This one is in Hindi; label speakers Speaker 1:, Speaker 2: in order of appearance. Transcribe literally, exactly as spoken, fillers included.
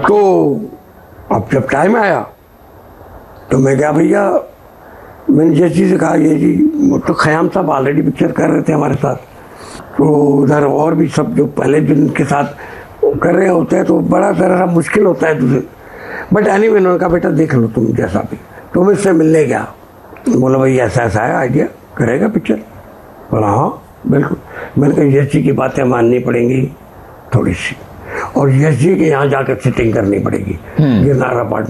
Speaker 1: तो अब जब टाइम आया तो मैं क्या भैया, मैंने जैसी से कहा ये जी, तो खयाम साहब ऑलरेडी पिक्चर कर रहे थे हमारे साथ, तो उधर और भी सब जो पहले दिन के साथ कर रहे होते हैं तो बड़ा ज़रा मुश्किल होता है तुझे। बट एनी वे उन्होंने कहा बेटा देख लो तुम जैसा भी, तो मैं इससे मिलने गया, बोला भाई ऐसा ऐसा है आइडिया, करेगा पिक्चर? बोला हाँ बिल्कुल। मैंने कहा यश जी की बातें माननी पड़ेंगी थोड़ी सी, और यश जी के यहाँ जाकर सेटिंग करनी पड़ेगी, गिरनार अपार्टमेंट